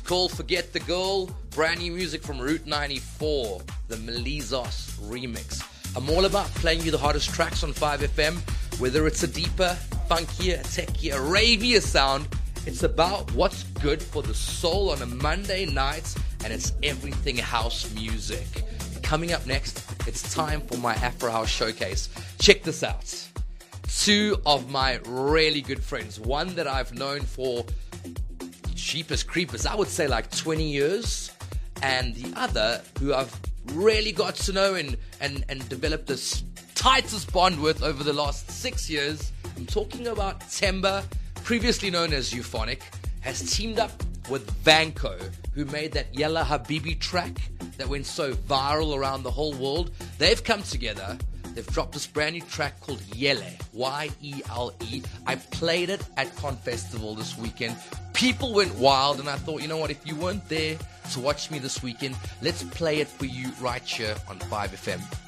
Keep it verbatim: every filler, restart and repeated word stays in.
called Forget the Girl, brand new music from Route ninety-four, the Melizos remix. I'm all about playing you the hottest tracks on five F M, whether it's a deeper, funkier, techier, ravier sound. It's about what's good for the soul on a Monday night, and it's everything house music. Coming up next, it's time for my Afro House Showcase. Check this out. Two of my really good friends, one that I've known for Jeepers Creepers, I would say like twenty years, and the other who I've really got to know and, and, and developed this tightest bond with over the last six years. I'm talking about Temba, previously known as Euphonic, has teamed up with Vanco, who made that Yella Habibi track that went so viral around the whole world. They've come together. They've dropped this brand new track called Yele, Y E L E. I played it at Con Festival this weekend. People went wild, and I thought, you know what, if you weren't there to watch me this weekend, let's play it for you right here on five F M.